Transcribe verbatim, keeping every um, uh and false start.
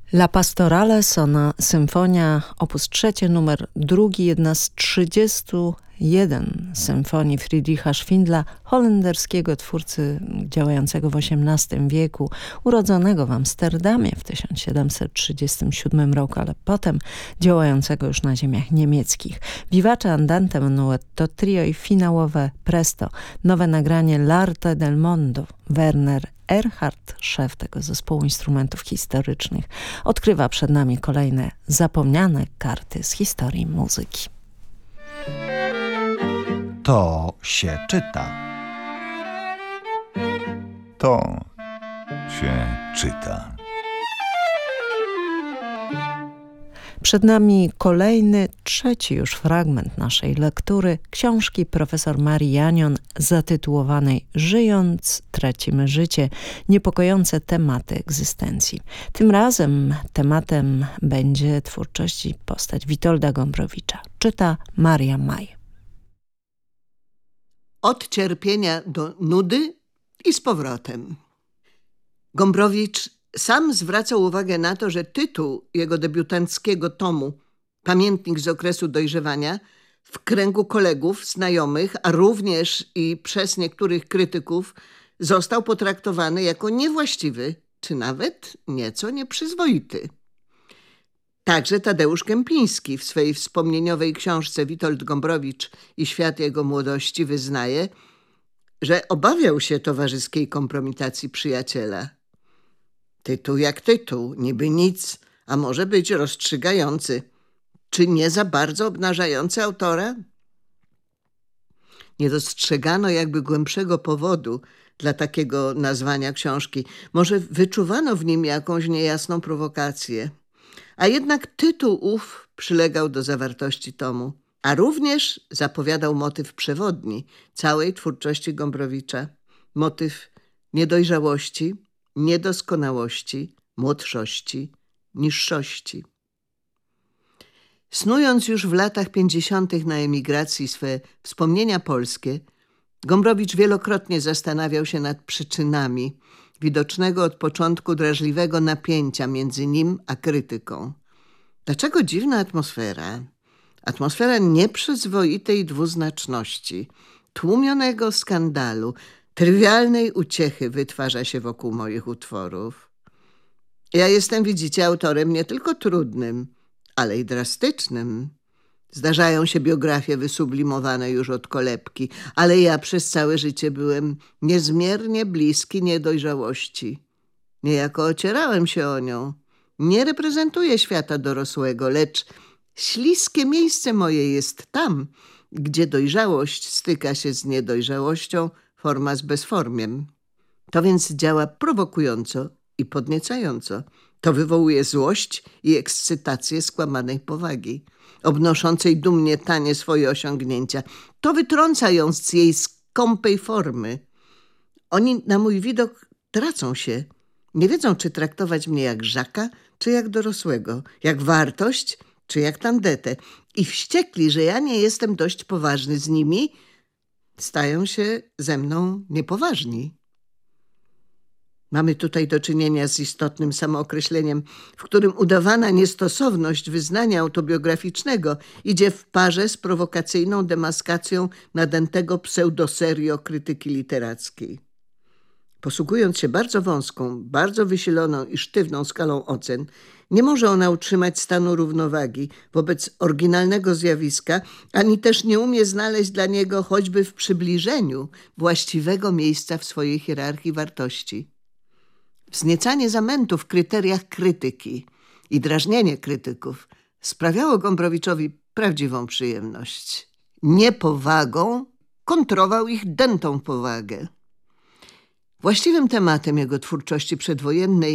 La Pastorale Sona Symfonia op. trzy, numer drugi, jedna z trzydziestu jeden symfonii Friedricha Schwindla, holenderskiego twórcy działającego w osiemnastym wieku, urodzonego w Amsterdamie w tysiąc siedemset trzydziestym siódmym roku, ale potem działającego już na ziemiach niemieckich. Vivace Andante Menuetto Trio i finałowe Presto, nowe nagranie L'Arte del Mondo. Werner Erhard, szef tego zespołu instrumentów historycznych, odkrywa przed nami kolejne zapomniane karty z historii muzyki. To się czyta. To się czyta. Przed nami kolejny, trzeci już fragment naszej lektury książki profesor Marii Janion zatytułowanej Żyjąc, tracimy życie. Niepokojące tematy egzystencji. Tym razem tematem będzie twórczość i postać Witolda Gombrowicza. Czyta Maria Maj. Od cierpienia do nudy i z powrotem. Gombrowicz sam zwracał uwagę na to, że tytuł jego debiutanckiego tomu, Pamiętnik z okresu dojrzewania, w kręgu kolegów, znajomych, a również i przez niektórych krytyków został potraktowany jako niewłaściwy, czy nawet nieco nieprzyzwoity. Także Tadeusz Kępiński w swej wspomnieniowej książce Witold Gombrowicz i świat jego młodości wyznaje, że obawiał się towarzyskiej kompromitacji przyjaciela. Tytuł jak tytuł, niby nic, a może być rozstrzygający. Czy nie za bardzo obnażający autora? Nie dostrzegano jakby głębszego powodu dla takiego nazwania książki. Może wyczuwano w nim jakąś niejasną prowokację. A jednak tytuł ów przylegał do zawartości tomu, a również zapowiadał motyw przewodni całej twórczości Gombrowicza. Motyw niedojrzałości, niedoskonałości, młodszości, niższości. Snując już w latach pięćdziesiątych na emigracji swe wspomnienia polskie, Gombrowicz wielokrotnie zastanawiał się nad przyczynami widocznego od początku drażliwego napięcia między nim a krytyką. Dlaczego dziwna atmosfera? Atmosfera nieprzyzwoitej dwuznaczności, tłumionego skandalu, trywialnej uciechy wytwarza się wokół moich utworów. Ja jestem, widzicie, autorem nie tylko trudnym, ale i drastycznym. Zdarzają się biografie wysublimowane już od kolebki, ale ja przez całe życie byłem niezmiernie bliski niedojrzałości. Niejako ocierałem się o nią. Nie reprezentuję świata dorosłego, lecz śliskie miejsce moje jest tam, gdzie dojrzałość styka się z niedojrzałością, forma z bezformiem. To więc działa prowokująco i podniecająco. To wywołuje złość i ekscytację skłamanej powagi, obnoszącej dumnie tanie swoje osiągnięcia. To wytrąca ją z jej skąpej formy. Oni na mój widok tracą się. Nie wiedzą, czy traktować mnie jak żaka, czy jak dorosłego, jak wartość, czy jak tandetę. I wściekli, że ja nie jestem dość poważny z nimi, stają się ze mną niepoważni. Mamy tutaj do czynienia z istotnym samookreśleniem, w którym udawana niestosowność wyznania autobiograficznego idzie w parze z prowokacyjną demaskacją nadętego pseudoserio krytyki literackiej. Posługując się bardzo wąską, bardzo wysiloną i sztywną skalą ocen, nie może ona utrzymać stanu równowagi wobec oryginalnego zjawiska, ani też nie umie znaleźć dla niego choćby w przybliżeniu właściwego miejsca w swojej hierarchii wartości. Wzniecanie zamętu w kryteriach krytyki i drażnienie krytyków sprawiało Gombrowiczowi prawdziwą przyjemność. Niepowagą kontrował ich dętą powagę. Właściwym tematem jego twórczości przedwojennej